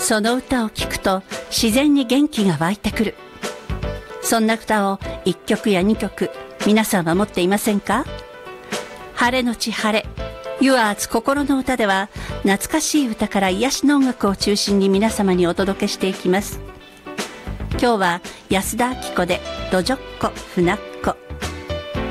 その歌を聴くと自然に元気が湧いてくる。そんな歌を1曲や2曲皆さんは持っていませんか？晴れのち晴れ、ユアーズ心の歌では懐かしい歌から癒しの音楽を中心に皆様にお届けしていきます。今日は安田明子でどじょっこふなっこ。